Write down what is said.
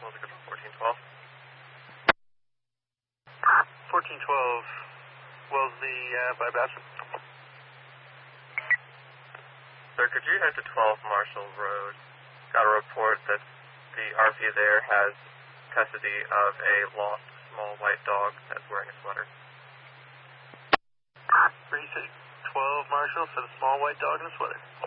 Marshall, is it 1412? 1412, Wellesley by Bassett. Sir, could you head to 12 Marshall Road? Got a report that the RV there has custody of a lost small white dog that's wearing a sweater. Where you say 12 Marshall for the small white dog in a sweater?